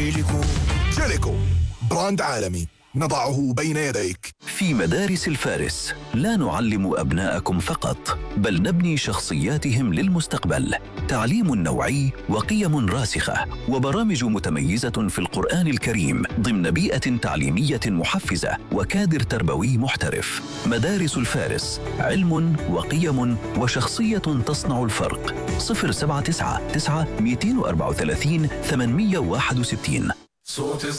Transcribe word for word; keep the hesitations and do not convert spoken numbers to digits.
جيليكو. جيليكو براند عالمي نضعه بين يديك. في مدارس الفارس لا نعلم أبناءكم فقط، بل نبني شخصياتهم للمستقبل. تعليم نوعي وقيم راسخة وبرامج متميزة في القرآن الكريم ضمن بيئة تعليمية محفزة وكادر تربوي محترف. مدارس الفارس، علم وقيم وشخصية تصنع الفرق. صفر سبعة تسعة تسعة اثنين أربعة ثلاثة ثمانمائة وواحد وستين. صوت